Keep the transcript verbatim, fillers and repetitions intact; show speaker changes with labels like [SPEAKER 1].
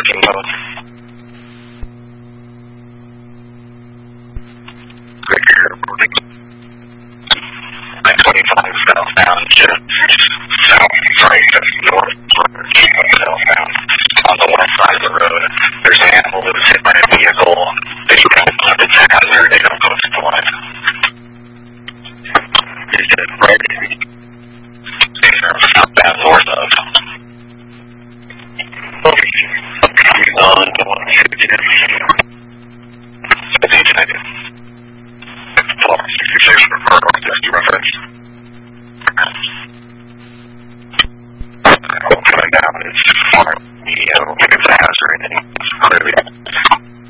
[SPEAKER 1] working mode. nine twenty-five southbound, just south, sorry, just north, southbound. On the west side of the road, there's an animal that was hit by a vehicle. They don't know if it's a hazard, they don't know if it's alive. Is it right? Southbound north of. On one fifty-nine. That's each idea. twelve sixty-six for Northwest reference. Coming down, it's far medium, if it's a hazard, and it's clearly